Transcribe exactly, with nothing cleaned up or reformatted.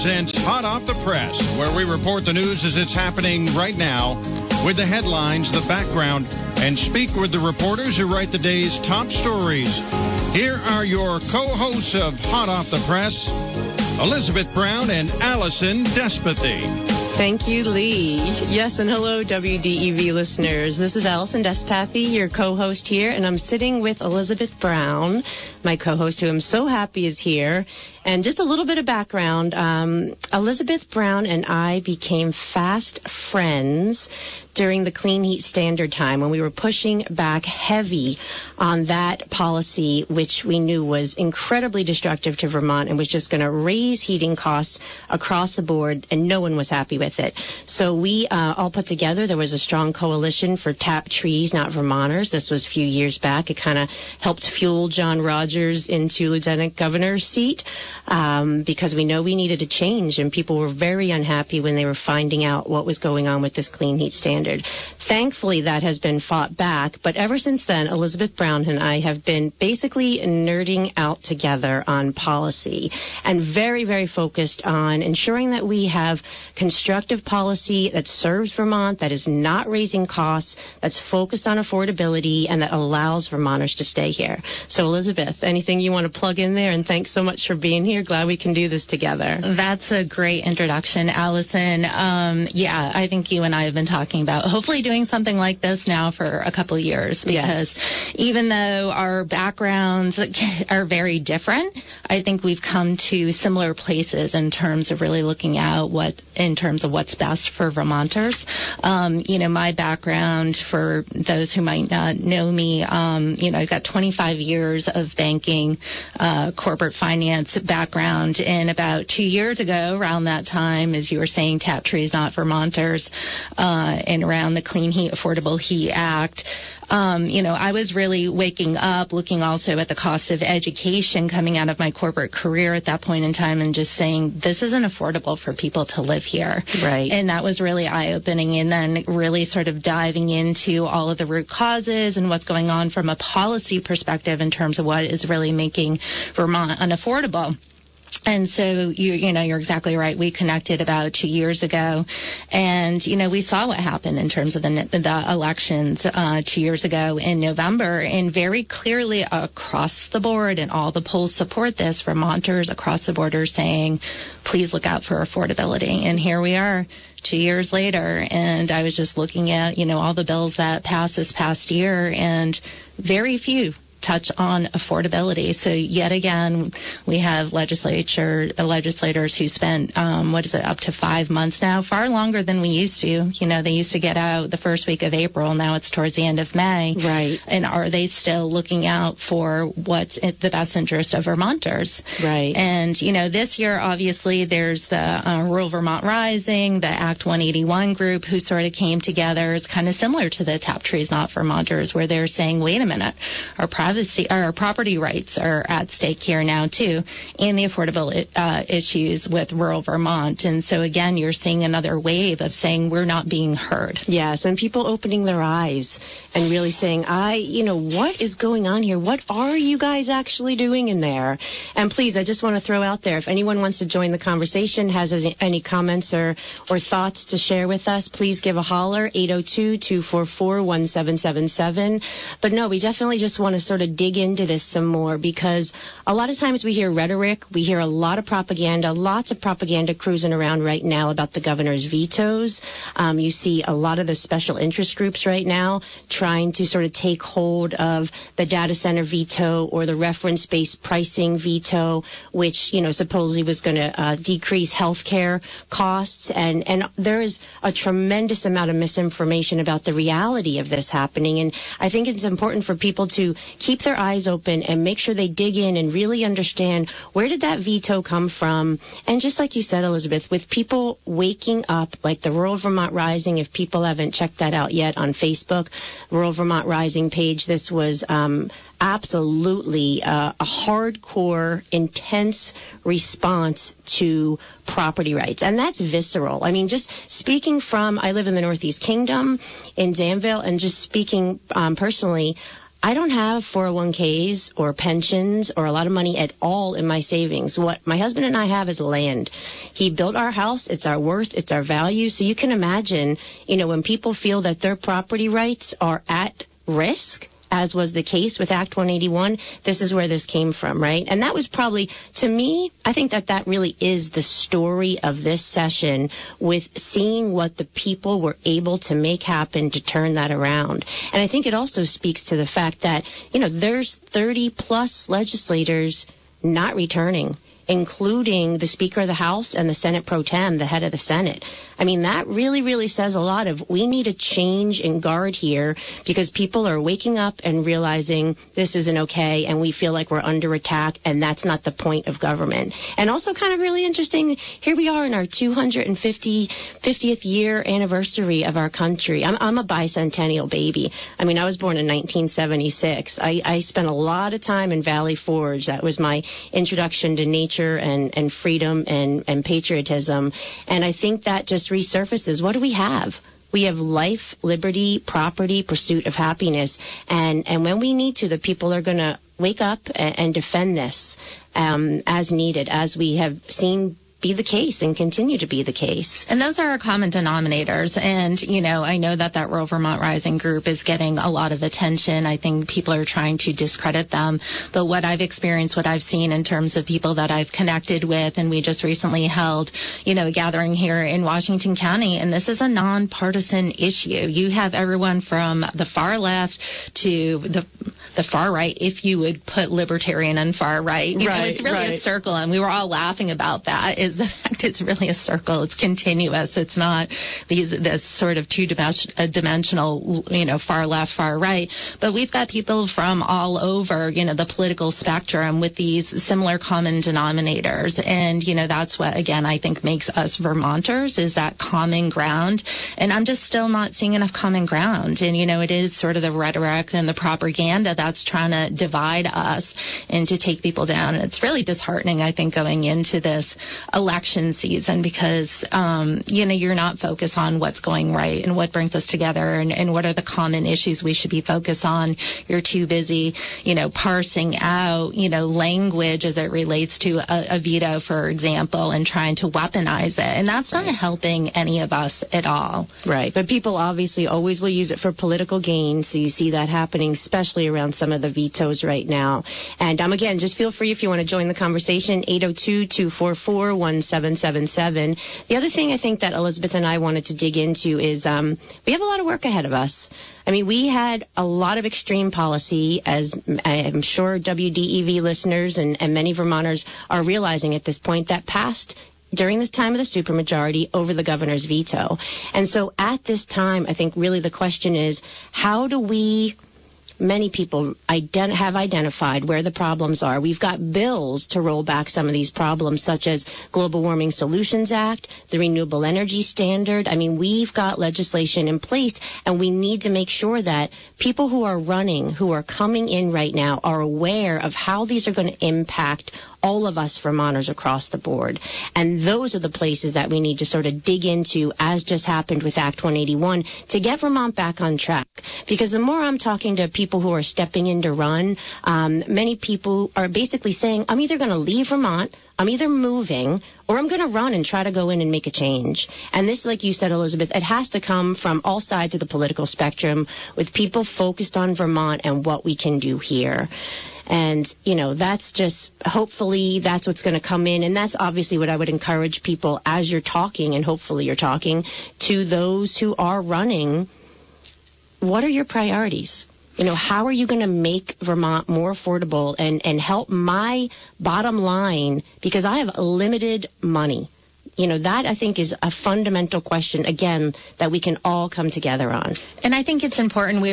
Presents Hot Off the Press, where we report the news as it's happening right now with the headlines, the background, and speak with the reporters who write the day's top stories. Here are your co-hosts of Hot Off the Press, Elizabeth Brown and Allison Despathy. Thank you, Lee. Yes, and hello, W D E V listeners. This is Allison Despathy, your co-host here, and I'm sitting with Elizabeth Brown, my co-host, who I'm so happy is here. And just a little bit of background, um, Elizabeth Brown and I became fast friends during the Clean Heat Standard time when we were pushing back heavy on that policy, which we knew was incredibly destructive to Vermont and was just going to raise heating costs across the board, and no one was happy with it. So we uh, all put together, there was a strong coalition for Tap Trees, Not Vermonters. This was a few years back. It kind of helped fuel John Rogers into Lieutenant Governor's seat. Um, because we know we needed a change, and people were very unhappy when they were finding out what was going on with this Clean Heat Standard. Thankfully, that has been fought back, but ever since then, Elizabeth Brown and I have been basically nerding out together on policy and very, very focused on ensuring that we have constructive policy that serves Vermont, that is not raising costs, that's focused on affordability, and that allows Vermonters to stay here. So, Elizabeth, anything you want to plug in there? And thanks so much for being here. Glad we can do this together. That's a great introduction, Allison. Um, yeah, I think you and I have been talking about hopefully doing something like this now for a couple of years, because yes, even though our backgrounds are very different, I think we've come to similar places in terms of really looking at what, in terms of what's best for Vermonters. Um, you know, my background, for those who might not know me, um, you know, I've got twenty-five years of banking, uh, corporate finance background, and about two years ago, around that time, as you were saying, Tap Trees Not Vermonters, uh, and around the Clean Heat, Affordable Heat Act, um, you know, I was really waking up, looking also at the cost of education coming out of my corporate career at that point in time, and just saying, this isn't affordable for people to live here. Right. And that was really eye-opening, and then really sort of diving into all of the root causes and what's going on from a policy perspective in terms of what is really making Vermont unaffordable. And so, you you know, you're exactly right. We connected about two years ago, and, you know, we saw what happened in terms of the the elections uh, two years ago in November, and very clearly across the board, and all the polls support this, Vermonters across the board are saying, please look out for affordability. And here we are two years later, and I was just looking at, you know, all the bills that passed this past year, and very few touch on affordability. So yet again, we have legislature uh, legislators who spent, um, what is it, up to five months now, far longer than we used to. You know, they used to get out the first week of April. Now it's towards the end of May. Right. And are they still looking out for what's in the best interest of Vermonters? Right. And, you know, this year, obviously, there's the uh, Rural Vermont Rising, the Act one eighty-one group, who sort of came together. It's kind of similar to the Tap Trees Not Vermonters, where they're saying, wait a minute, our privacy, our property rights are at stake here now too, and the affordable uh, issues with rural Vermont. And so again, you're seeing another wave of saying we're not being heard. Yes, and people opening their eyes and really saying, I, you know, what is going on here? What are you guys actually doing in there? And please, I just want to throw out there, if anyone wants to join the conversation, has any comments or, or thoughts to share with us, please give a holler, eight oh two, two four four, one seven seven seven. But no, we definitely just want to sort of dig into this some more, because a lot of times we hear rhetoric, we hear a lot of propaganda, lots of propaganda cruising around right now about the governor's vetoes. Um, you see a lot of the special interest groups right now trying to sort of take hold of the data center veto or the reference-based pricing veto, which, you know, supposedly was going to uh, decrease healthcare costs. And, and there is a tremendous amount of misinformation about the reality of this happening. And I think it's important for people to keep their eyes open and make sure they dig in and really understand, where did that veto come from? And just like you said, Elizabeth, with people waking up, like the Rural Vermont Rising, if people haven't checked that out yet on Facebook, Rural Vermont Rising page, this was um, absolutely uh, a hardcore, intense response to property rights. And that's visceral. I mean, just speaking from, I live in the Northeast Kingdom in Danville, and just speaking um, personally, I don't have four oh one k's or pensions or a lot of money at all in my savings. What my husband and I have is land. He built our house. It's our worth. It's our value. So you can imagine, you know, when people feel that their property rights are at risk, as was the case with Act one eighty-one, this is where this came from, right? And that was probably, to me, I think that that really is the story of this session, with seeing what the people were able to make happen to turn that around. And I think it also speaks to the fact that, you know, there's thirty plus legislators not returning, including the Speaker of the House and the Senate Pro Tem, the head of the Senate. I mean, that really, really says a lot of, we need a change in guard here, because people are waking up and realizing this isn't okay, and we feel like we're under attack, and that's not the point of government. And also kind of really interesting, here we are in our two hundred fiftieth year anniversary of our country. I'm, I'm a bicentennial baby. I mean, I was born in nineteen seventy-six. I, I spent a lot of time in Valley Forge. That was my introduction to nature and, and freedom and, and patriotism. And I think that just resurfaces, what do we have? We have life, liberty, property, pursuit of happiness. And, and when we need to, the people are going to wake up and, and defend this um, as needed, as we have seen be the case and continue to be the case. And those are our common denominators. And, you know, I know that that Rural Vermont Rising group is getting a lot of attention. I think people are trying to discredit them. But what I've experienced, what I've seen in terms of people that I've connected with, and we just recently held, you know, a gathering here in Washington County, and this is a nonpartisan issue. You have everyone from the far left to the the far right, if you would put libertarian and far right. You right, know, it's really right. a circle, and we were all laughing about that. Is the fact it's really a circle. It's continuous. It's not these this sort of two-dimensional, you know, far left, far right. But we've got people from all over, you know, the political spectrum with these similar common denominators. And, you know, that's what, again, I think makes us Vermonters, is that common ground. And I'm just still not seeing enough common ground. And, you know, it is sort of the rhetoric and the propaganda that's trying to divide us and to take people down. And it's really disheartening, I think, going into this election season, because, um, you know, you're not focused on what's going right and what brings us together, and, and what are the common issues we should be focused on. You're too busy, you know, parsing out, you know, language as it relates to a, a veto, for example, and trying to weaponize it. And that's not right. helping any of us at all. Right. But people obviously always will use it for political gain. So you see that happening, especially around some of the vetoes right now. And um, again, just feel free if you want to join the conversation, eight oh two, two four four, one seven seven seven. The other thing I think that Elizabeth and I wanted to dig into is um, we have a lot of work ahead of us. I mean, we had a lot of extreme policy, as I'm sure W D E V listeners and, and many Vermonters are realizing at this point, that passed during this time of the supermajority over the governor's veto. And so at this time, I think really the question is, how do we... Many people ident- have identified where the problems are. We've got bills to roll back some of these problems, such as Global Warming Solutions Act, the Renewable Energy Standard. I mean, we've got legislation in place, and we need to make sure that people who are running, who are coming in right now, are aware of how these are going to impact all of us Vermonters across the board. And those are the places that we need to sort of dig into, as just happened with Act one eighty-one, to get Vermont back on track. Because the more I'm talking to people who are stepping in to run, um, many people are basically saying, I'm either going to leave Vermont, I'm either moving, or I'm going to run and try to go in and make a change. And this, like you said, Elizabeth, it has to come from all sides of the political spectrum, with people focused on Vermont and what we can do here. And, you know, that's just, hopefully that's what's going to come in. And that's obviously what I would encourage people, as you're talking, and hopefully you're talking to those who are running. What are your priorities? You know, how are you going to make Vermont more affordable and, and help my bottom line? Because I have limited money. You know, that I think is a fundamental question, again, that we can all come together on. And I think it's important. We